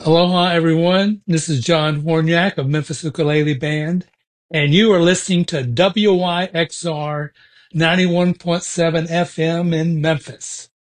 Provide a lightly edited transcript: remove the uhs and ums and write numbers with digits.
Aloha, everyone. This is John Horniak of Memphis Ukulele Band, and you are listening to WYXR 91.7 FM in Memphis.